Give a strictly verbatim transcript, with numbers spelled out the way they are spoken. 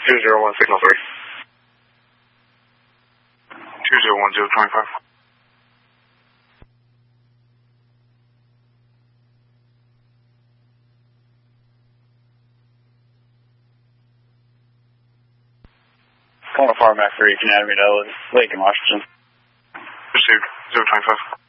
two zero one signal three. two zero one zero twenty-five. Calling Farmac three, Academy to Lake in Washington. Received, zero twenty-five.